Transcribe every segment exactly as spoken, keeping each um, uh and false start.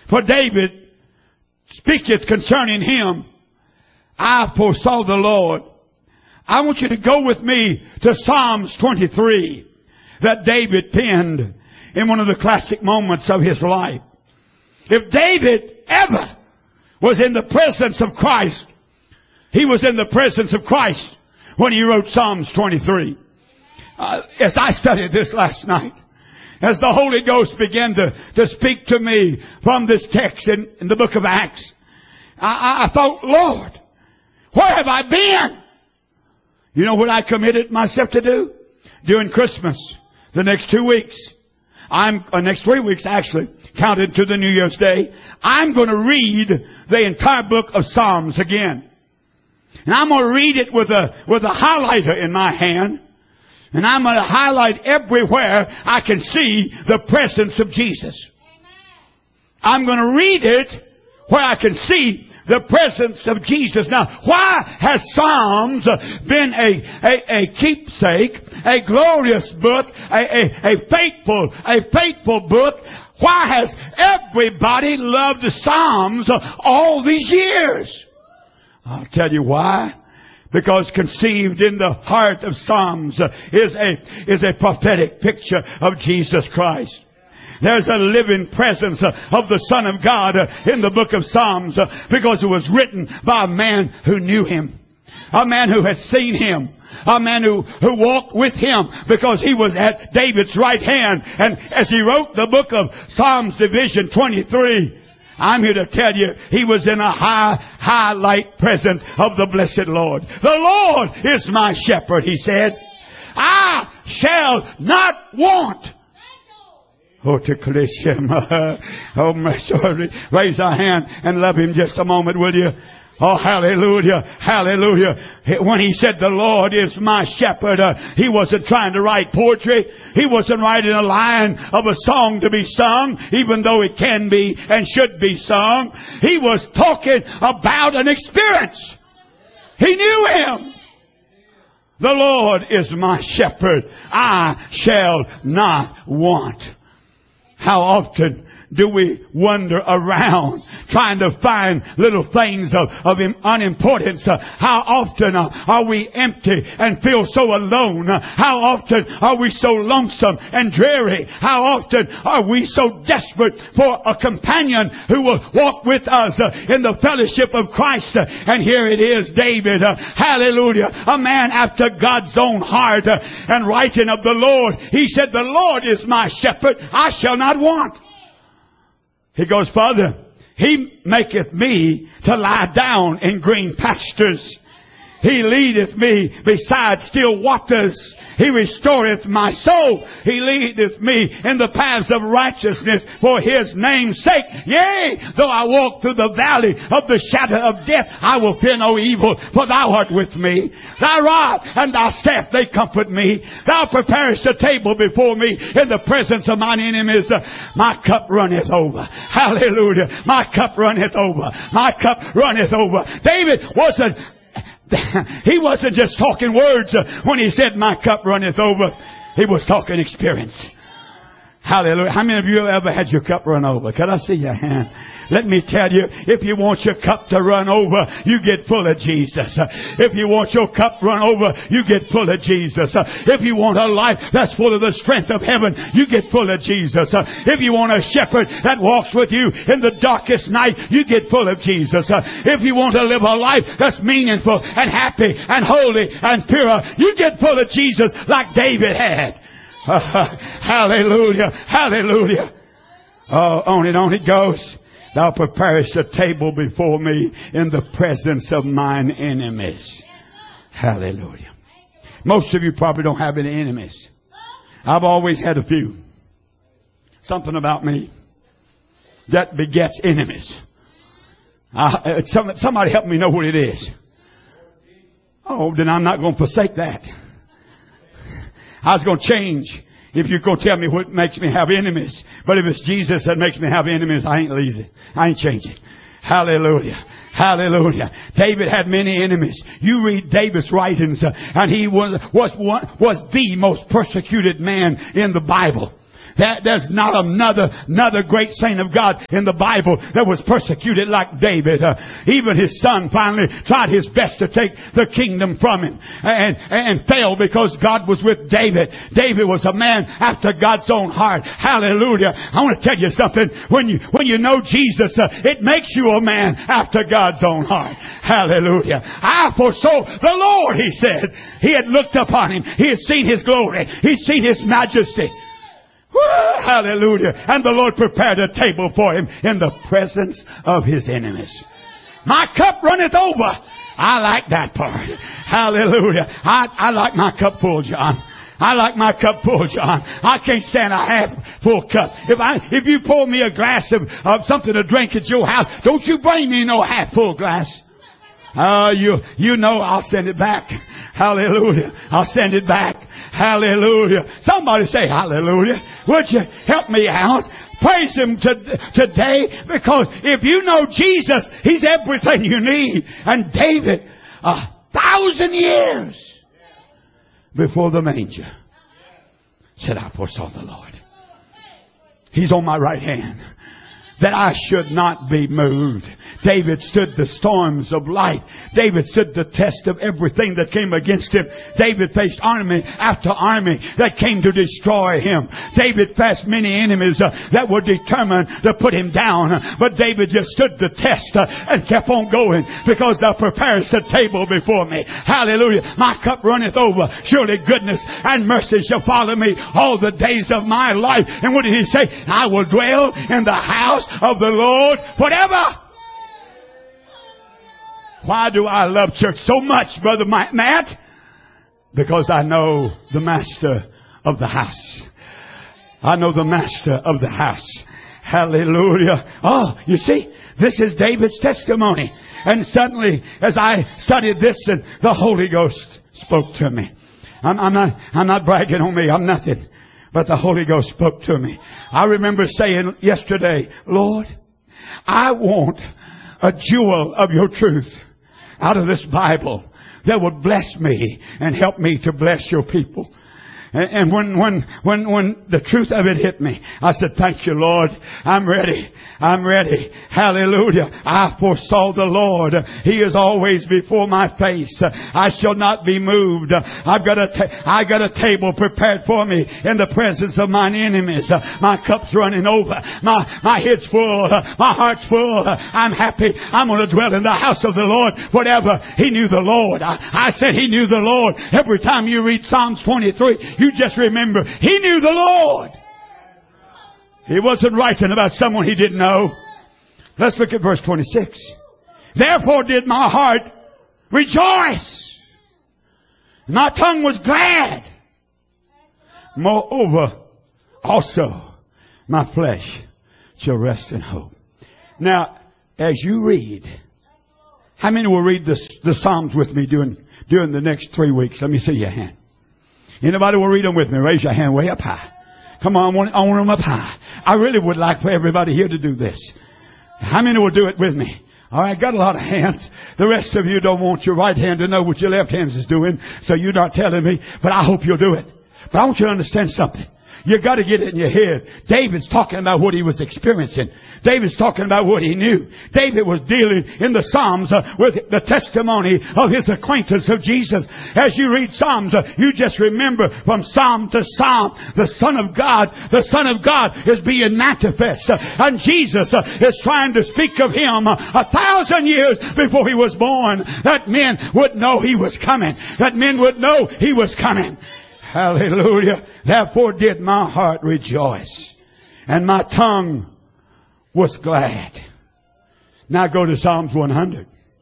For David speaketh concerning him, I foresaw the Lord. I want you to go with me to Psalms twenty-three that David penned in one of the classic moments of his life. If David ever was in the presence of Christ, he was in the presence of Christ when he wrote Psalms twenty-three. Uh, as I studied this last night, as the Holy Ghost began to, to speak to me from this text in, in the book of Acts, I, I thought, Lord, where have I been? You know what I committed myself to do? During Christmas, the next two weeks, I'm, uh, next three weeks actually, counted to the New Year's Day, I'm going to read the entire book of Psalms again. And I'm going to read it with a, with a highlighter in my hand. And I'm going to highlight everywhere I can see the presence of Jesus. I'm going to read it where I can see the presence of Jesus. Now, why has Psalms been a, a, a keepsake, a glorious book, a, a, a faithful, a faithful book? Why has everybody loved the Psalms all these years? I'll tell you why. Because conceived in the heart of Psalms is a, is a prophetic picture of Jesus Christ. There's a living presence of the Son of God in the book of Psalms because it was written by a man who knew Him. A man who had seen Him. A man who, who walked with Him because he was at David's right hand. And as he wrote the book of Psalms Division twenty-three, I'm here to tell you, he was in a high, high light presence of the blessed Lord. The Lord is my shepherd, he said. I shall not want. Oh, to kiss him. Oh, my sorry. Raise our hand and love him just a moment, will you? Oh, hallelujah, hallelujah. When he said the Lord is my shepherd, uh, he wasn't trying to write poetry. He wasn't writing a line of a song to be sung, even though it can be and should be sung. He was talking about an experience. He knew Him. The Lord is my shepherd. I shall not want. How often do we wander around trying to find little things of, of unimportance? Uh, how often uh, are we empty and feel so alone? Uh, how often are we so lonesome and dreary? How often are we so desperate for a companion who will walk with us uh, in the fellowship of Christ? Uh, and here it is, David, uh, hallelujah, a man after God's own heart, uh, and writing of the Lord. He said, the Lord is my shepherd, I shall not want. He goes further. He maketh me to lie down in green pastures. He leadeth me beside still waters. He restoreth my soul. He leadeth me in the paths of righteousness for His name's sake. Yea, though I walk through the valley of the shadow of death, I will fear no evil, for Thou art with me. Thy rod and Thy staff, they comfort me. Thou preparest a table before me in the presence of mine enemies. My cup runneth over. Hallelujah. My cup runneth over. My cup runneth over. David wasn't He wasn't just talking words when he said, my cup runneth over. He was talking experience. Hallelujah. How many of you have ever had your cup run over? Can I see your hand? Let me tell you, if you want your cup to run over, you get full of Jesus. If you want your cup run over, you get full of Jesus. If you want a life that's full of the strength of heaven, you get full of Jesus. If you want a shepherd that walks with you in the darkest night, you get full of Jesus. If you want to live a life that's meaningful and happy and holy and pure, you get full of Jesus like David had. Hallelujah. Hallelujah. Oh, on and on it goes. Thou preparest a table before me in the presence of mine enemies. Hallelujah. Most of you probably don't have any enemies. I've always had a few. Something about me that begets enemies. I, somebody help me know what it is. Oh, then I'm not going to forsake that. I was going to change if you're going to tell me what makes me have enemies. But if it's Jesus that makes me have enemies, I ain't lazy. I ain't changing. Hallelujah. Hallelujah. David had many enemies. You read David's writings, uh, and he was, was, one, was the most persecuted man in the Bible. There, there's not another, another great saint of God in the Bible that was persecuted like David. Uh, even his son finally tried his best to take the kingdom from him and, and failed because God was with David. David was a man after God's own heart. Hallelujah. I want to tell you something. When you, when you know Jesus, uh, it makes you a man after God's own heart. Hallelujah. I foresaw the Lord, he said. He had looked upon him. He had seen his glory. He'd seen his majesty. Woo, hallelujah. And the Lord prepared a table for him in the presence of his enemies. My cup runneth over. I like that part. Hallelujah. I, I like my cup full, John. I like my cup full, John. I can't stand a half full cup. If I, if you pour me a glass of, of something to drink at your house, don't you bring me no half full glass. Uh, you, you know I'll send it back. Hallelujah. I'll send it back. Hallelujah. Somebody say hallelujah. Would you help me out? Praise him to, today, because if you know Jesus, he's everything you need. And David, a thousand years before the manger, said, I foresaw the Lord. He's on my right hand, that I should not be moved. David stood the storms of life. David stood the test of everything that came against him. David faced army after army that came to destroy him. David faced many enemies uh, that were determined to put him down. But David just stood the test uh, and kept on going, because thou preparest a table before me. Hallelujah. My cup runneth over. Surely goodness and mercy shall follow me all the days of my life. And what did he say? I will dwell in the house of the Lord forever. Why do I love church so much, Brother Matt? Because I know the master of the house. I know the master of the house. Hallelujah. Oh, you see, this is David's testimony. And suddenly, as I studied this, and the Holy Ghost spoke to me. I'm, I'm not, I'm not bragging on me. I'm nothing. But the Holy Ghost spoke to me. I remember saying yesterday, Lord, I want a jewel of your truth out of this Bible that would bless me and help me to bless your people. And, and when, when, when, when the truth of it hit me, I said, thank you, Lord. I'm ready. I'm ready. Hallelujah. I foresaw the Lord. He is always before my face. I shall not be moved. I've got a, ta- I got a table prepared for me in the presence of mine enemies. My cup's running over. My, my head's full. My heart's full. I'm happy. I'm going to dwell in the house of the Lord forever. He knew the Lord. I, I said he knew the Lord. Every time you read Psalms twenty-three, you just remember he knew the Lord. He wasn't writing about someone he didn't know. Let's look at verse twenty-six. Therefore did my heart rejoice. My tongue was glad. Moreover, also my flesh shall rest in hope. Now, as you read, how many will read this, the Psalms with me during, during the next three weeks? Let me see your hand. Anybody will read them with me? Raise your hand way up high. Come on, I want, I want them up high. I really would like for everybody here to do this. How many will do it with me? All right, got a lot of hands. The rest of you don't want your right hand to know what your left hand is doing, so you're not telling me, but I hope you'll do it. But I want you to understand something. You got to get it in your head. David's talking about what he was experiencing. David's talking about what he knew. David was dealing in the Psalms uh, with the testimony of his acquaintance of Jesus. As you read Psalms, uh, you just remember from Psalm to Psalm, the Son of God, the Son of God is being manifest. Uh, and Jesus uh, is trying to speak of him uh, a thousand years before he was born. That men would know he was coming. That men would know he was coming. Hallelujah. Therefore did my heart rejoice, and my tongue was glad. Now go to Psalms one hundred.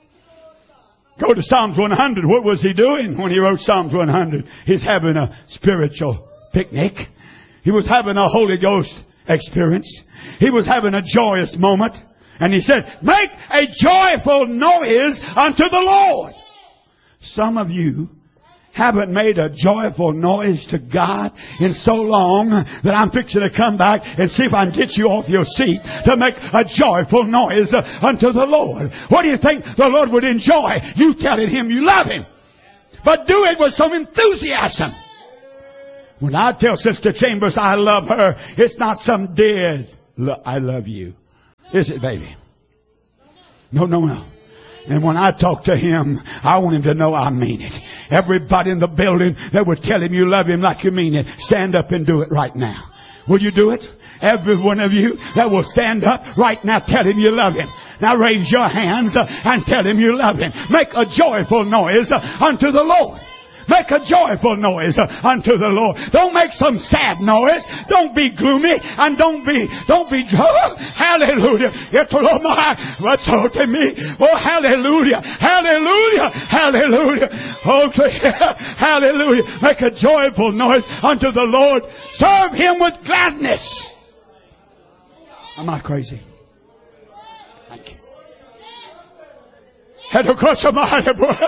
Go to Psalms one hundred. What was he doing when he wrote Psalms one hundred? He's having a spiritual picnic. He was having a Holy Ghost experience. He was having a joyous moment. And he said, make a joyful noise unto the Lord. Some of you haven't made a joyful noise to God in so long that I'm fixing to come back and see if I can get you off your seat to make a joyful noise unto the Lord. What do you think the Lord would enjoy? You telling him you love him. But do it with some enthusiasm. When I tell Sister Chambers I love her, it's not some dead, I love you. Is it, baby? No, no, no. And when I talk to him, I want him to know I mean it. Everybody in the building that would tell him you love him like you mean it, stand up and do it right now. Will you do it? Every one of you that will stand up right now, tell him you love him. Now raise your hands uh, and tell him you love him. Make a joyful noise uh, unto the Lord. Make a joyful noise uh, unto the Lord. Don't make some sad noise. Don't be gloomy and don't be, don't be, oh, hallelujah. What's so to me? Oh, hallelujah. Hallelujah. Hallelujah. Oh, hallelujah. Make a joyful noise unto the Lord. Serve him with gladness. Am I crazy? Thank you. Had to cross my heart, boy.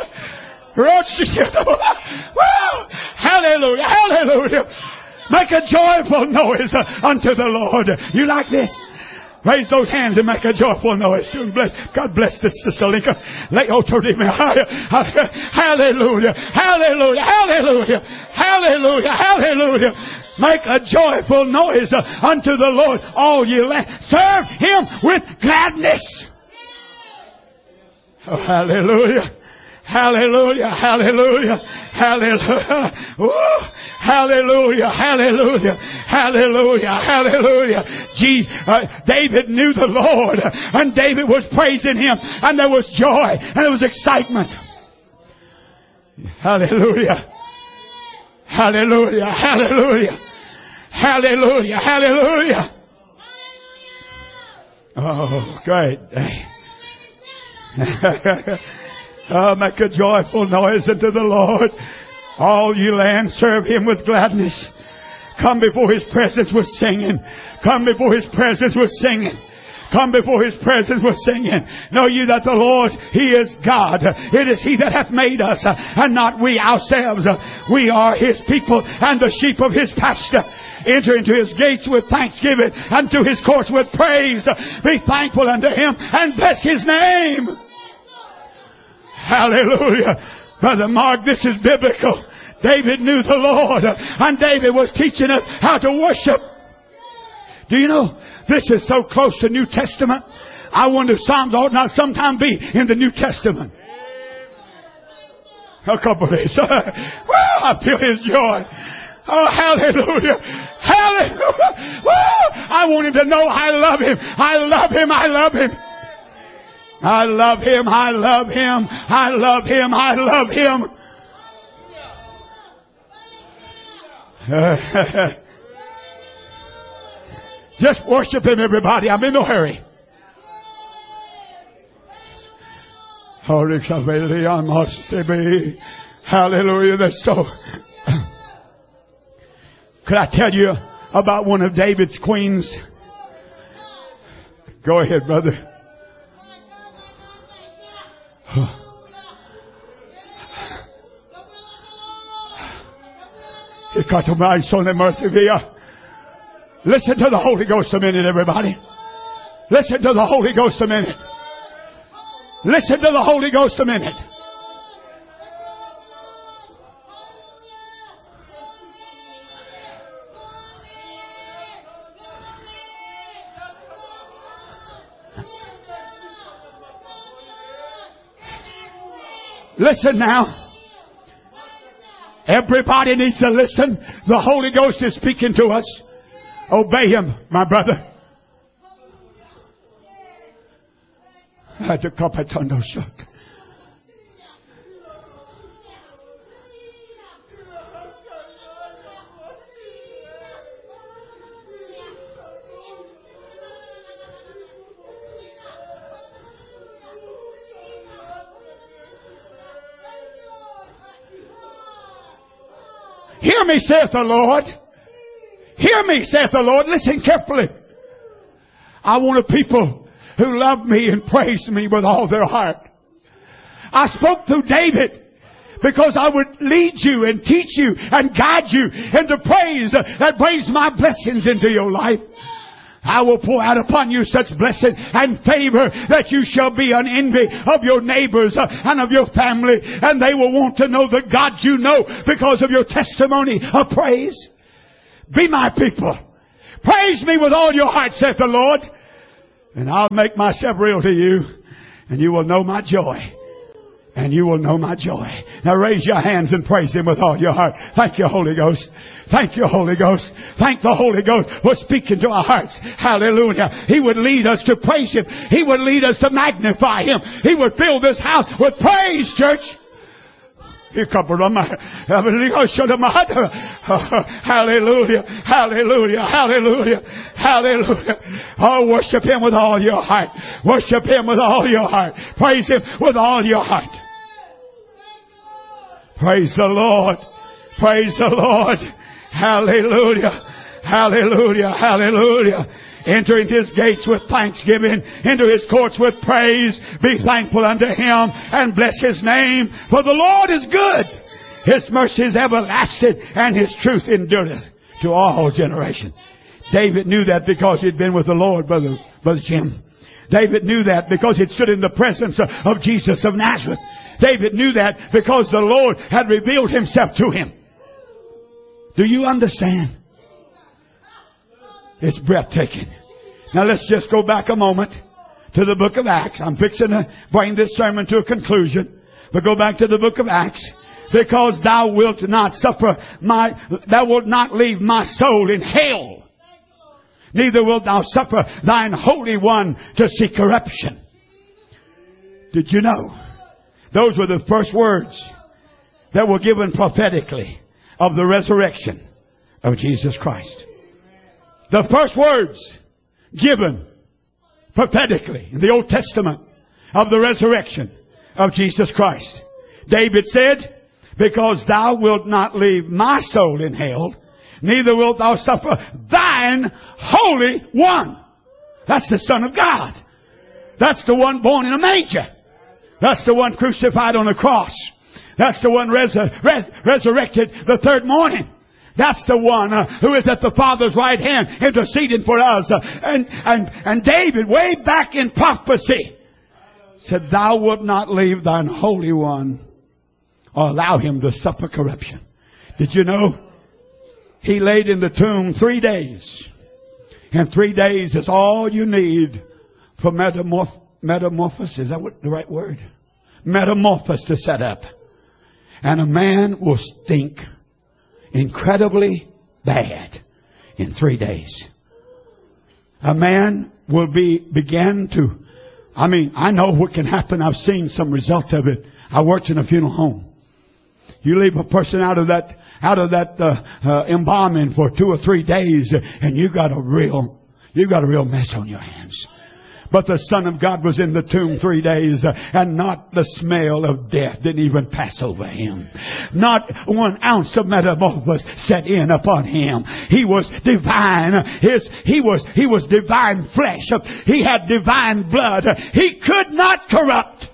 Hallelujah, hallelujah. Make a joyful noise unto the Lord. You like this? Raise those hands and make a joyful noise. God bless this Sister Lincoln. Hallelujah, hallelujah, hallelujah, hallelujah, hallelujah. Make a joyful noise unto the Lord, all ye land. Serve him with gladness. Oh, hallelujah. Hallelujah, hallelujah, hallelujah, Ooh, hallelujah, hallelujah, hallelujah, hallelujah. Jesus, uh, David knew the Lord, and David was praising him, and there was joy, and there was excitement. Hallelujah, hallelujah, hallelujah, hallelujah, hallelujah. Oh, great. Oh, make a joyful noise unto the Lord. All you land, serve him with gladness. Come before his presence with singing. Come before his presence with singing. Come before his presence with singing. Know you that the Lord, he is God. It is he that hath made us, and not we ourselves. We are his people and the sheep of his pasture. Enter into his gates with thanksgiving, and to his courts with praise. Be thankful unto him and bless his name. Hallelujah. Brother Mark, this is biblical. David knew the Lord, and David was teaching us how to worship. Do you know, this is so close to New Testament. I wonder if Psalms ought not sometime be in the New Testament. A couple of days. Well, I feel his joy. Oh, hallelujah. Hallelujah. Well, I want him to know I love him. I love him. I love him. I love him, I love him, I love him, I love him. Uh, just worship him, everybody. I'm in no hurry. Hallelujah. That's so. Could I tell you about one of David's queens? Go ahead, brother. Listen to the Holy Ghost a minute, everybody. Listen to the Holy Ghost a minute. Listen to the Holy Ghost a minute. Listen now. Everybody needs to listen. The Holy Ghost is speaking to us. Obey him, my brother. I had to cup it under shook. Hear me, saith the Lord. Hear me, saith the Lord. Listen carefully. I want a people who love me and praise me with all their heart. I spoke through David because I would lead you and teach you and guide you into praise that brings my blessings into your life. I will pour out upon you such blessing and favor that you shall be an envy of your neighbors and of your family, and they will want to know the God you know because of your testimony of praise. Be my people. Praise me with all your heart, saith the Lord. And I'll make myself real to you. And you will know my joy. And you will know my joy. Now raise your hands and praise Him with all your heart. Thank you, Holy Ghost. Thank you, Holy Ghost. Thank the Holy Ghost for speaking to our hearts. Hallelujah. He would lead us to praise Him. He would lead us to magnify Him. He would fill this house with praise, church. Hallelujah. Hallelujah. Hallelujah. Hallelujah. Oh, worship Him with all your heart. Worship Him with all your heart. Praise Him with all your heart. Praise the Lord. Praise the Lord. Hallelujah. Hallelujah. Hallelujah. Enter into His gates with thanksgiving, into His courts with praise. Be thankful unto Him and bless His name. For the Lord is good. His mercy is everlasting, and His truth endureth to all generations. David knew that because he'd been with the Lord, Brother, Brother Jim. David knew that because he'd stood in the presence of, of Jesus of Nazareth. David knew that because the Lord had revealed Himself to him. Do you understand? It's breathtaking. Now let's just go back a moment to the book of Acts. I'm fixing to bring this sermon to a conclusion. But go back to the book of Acts. Because thou wilt not suffer my, thou wilt not leave my soul in hell. Neither wilt thou suffer thine Holy One to see corruption. Did you know? Those were the first words that were given prophetically of the resurrection of Jesus Christ. The first words given prophetically in the Old Testament of the resurrection of Jesus Christ. David said, because thou wilt not leave my soul in hell, neither wilt thou suffer thine Holy One. That's the Son of God. That's the one born in a manger. That's the one crucified on a cross. That's the one resur- res- resurrected the third morning. That's the one uh, who is at the Father's right hand interceding for us. Uh, and, and, and David, way back in prophecy, said, thou wilt not leave thine Holy One or allow Him to suffer corruption. Did you know? He laid in the tomb three days. And three days is all you need for metamorph- metamorphosis. Is that what the right word? Metamorphosis to set up. And a man will stink incredibly bad in three days. A man will be, begin to, I mean, I know what can happen. I've seen some result of it. I worked in a funeral home. You leave a person out of that, out of that, uh, uh, embalming for two or three days and you got a real, you got a real mess on your hands. But the Son of God was in the tomb three days, uh, and not the smell of death didn't even pass over Him. Not one ounce of metamorphosis set in upon Him. He was divine. His, he was, he was divine flesh. He had divine blood. He could not corrupt.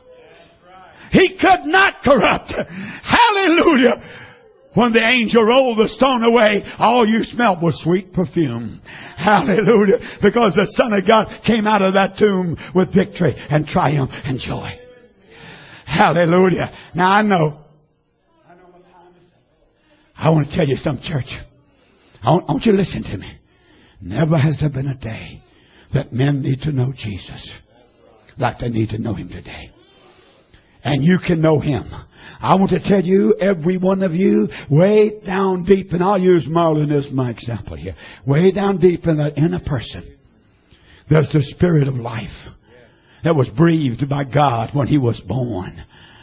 He could not corrupt. Hallelujah. When the angel rolled the stone away, all you smelled was sweet perfume. Hallelujah. Because the Son of God came out of that tomb with victory and triumph and joy. Hallelujah. Now I know. I know what time is. I want to tell you something, church. I want, I want you to listen to me. Never has there been a day that men need to know Jesus like they need to know Him today. And you can know Him. I want to tell you, every one of you, way down deep, and I'll use Marlon as my example here. Way down deep in that inner person, there's the Spirit of life that was breathed by God when He was born.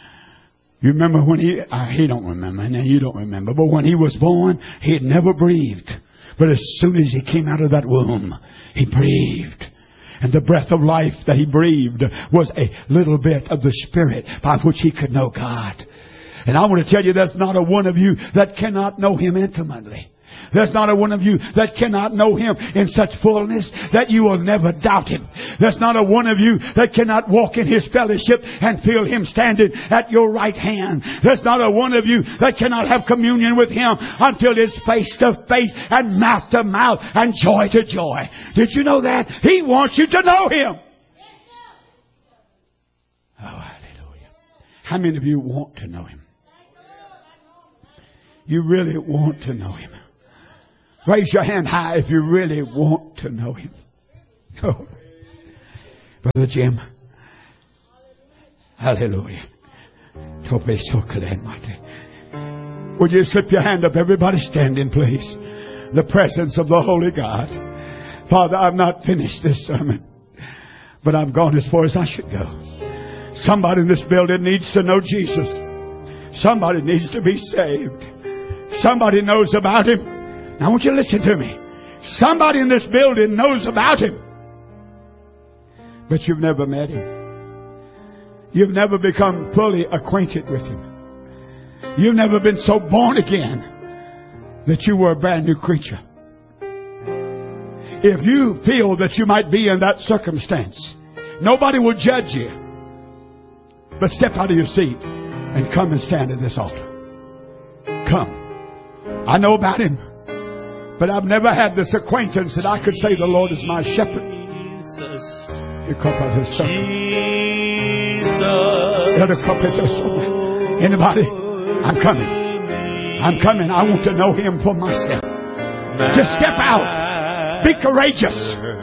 You remember when He, uh, He don't remember, and you don't remember, but when He was born, He had never breathed. But as soon as He came out of that womb, He breathed. And the breath of life that He breathed was a little bit of the Spirit by which He could know God. And I want to tell you, there's not a one of you that cannot know Him intimately. There's not a one of you that cannot know Him in such fullness that you will never doubt Him. There's not a one of you that cannot walk in His fellowship and feel Him standing at your right hand. There's not a one of you that cannot have communion with Him until it's face to face and mouth to mouth and joy to joy. Did you know that? He wants you to know Him. Oh, hallelujah. How many of you want to know Him? You really want to know Him. Raise your hand high if you really want to know Him. Oh, Brother Jim. Hallelujah. Tope so mighty. Would you slip your hand up? Everybody standing, please. The presence of the Holy God. Father, I've not finished this sermon, but I've gone as far as I should go. Somebody in this building needs to know Jesus. Somebody needs to be saved. Somebody knows about Him. Now I want you to listen to me. Somebody in this building knows about Him, but you've never met Him. You've never become fully acquainted with Him. You've never been so born again that you were a brand new creature. If you feel that you might be in that circumstance, nobody will judge you. But step out of your seat and come and stand at this altar. Come. I know about Him, but I've never had this acquaintance that I could say the Lord is my shepherd. Because of His suffering. Anybody? I'm coming. I'm coming. I want to know Him for myself. Just step out. Be courageous.